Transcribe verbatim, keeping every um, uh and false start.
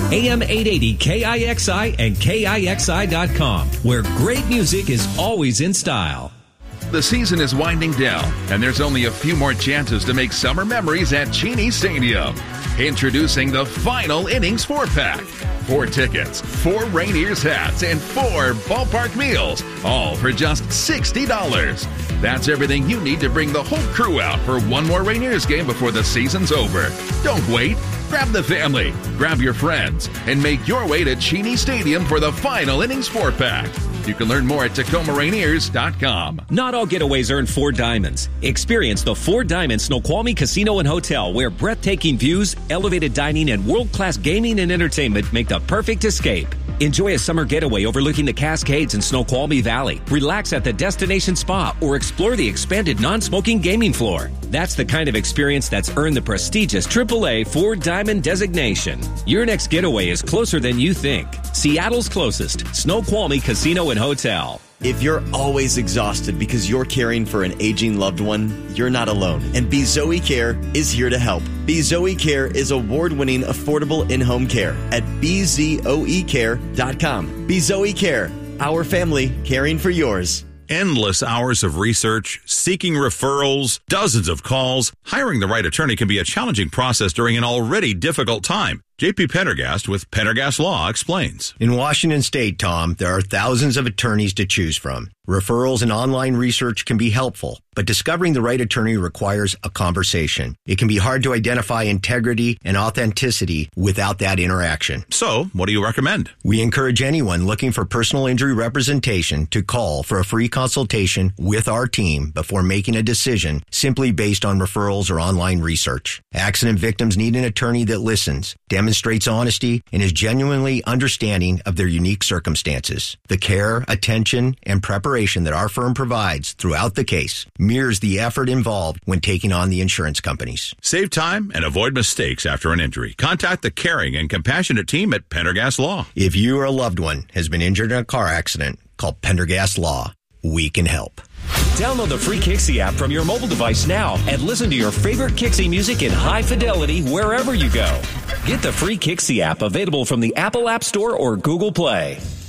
A M eight eighty K I X I and K I X I dot com, where great music is always in style. The season is winding down, and there's only a few more chances to make summer memories at Cheney Stadium. Introducing the Final Innings four-pack. Four tickets, four Rainiers hats, and four ballpark meals, all for just sixty dollars. That's everything you need to bring the whole crew out for one more Rainiers game before the season's over. Don't wait. Grab the family, grab your friends, and make your way to Cheney Stadium for the Final Innings four-pack. You can learn more at Tacoma Rainiers dot com. Not all getaways earn four diamonds. Experience the Four Diamonds Snoqualmie Casino and Hotel, where breathtaking views, elevated dining, and world-class gaming and entertainment make the perfect escape. Enjoy a summer getaway overlooking the Cascades in Snoqualmie Valley. Relax at the Destination Spa or explore the expanded non-smoking gaming floor. That's the kind of experience that's earned the prestigious triple A Four Diamond designation. Your next getaway is closer than you think. Seattle's closest, Snoqualmie Casino and Hotel. If you're always exhausted because you're caring for an aging loved one, you're not alone. And Be Zoe Care is here to help. Be Zoe Care is award-winning affordable in-home care at B Z O E care dot com. Be Zoe Care, our family caring for yours. Endless hours of research, seeking referrals, dozens of calls. Hiring the right attorney can be a challenging process during an already difficult time. J P Pendergast with Pendergast Law explains. In Washington State, Tom, there are thousands of attorneys to choose from. Referrals and online research can be helpful, but discovering the right attorney requires a conversation. It can be hard to identify integrity and authenticity without that interaction. So, what do you recommend? We encourage anyone looking for personal injury representation to call for a free consultation with our team before making a decision simply based on referrals or online research. Accident victims need an attorney that listens, demonstrates honesty, and is genuinely understanding of their unique circumstances. The care, attention, and preparation that our firm provides throughout the case mirrors the effort involved when taking on the insurance companies. Save time and avoid mistakes after an injury. Contact the caring and compassionate team at Pendergast Law. If you or a loved one has been injured in a car accident, call Pendergast Law. We can help. Download the free Kixie app from your mobile device now and listen to your favorite Kixie music in high fidelity wherever you go. Get the free Kixie app available from the Apple App Store or Google Play.